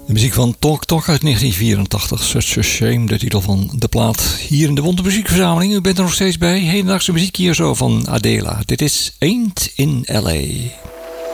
De muziek van Talk Talk uit 1984. Such a Shame, de titel van de plaat. Hier in de Bonte Muziekverzameling. U bent er nog steeds bij. Hedendaagse muziek hier zo van Adela. Dit is Ain't in L.A.